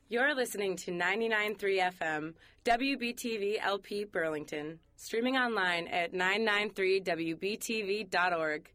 You're listening to 99.3 FM, WBTV LP Burlington, streaming online at 993WBTV.org.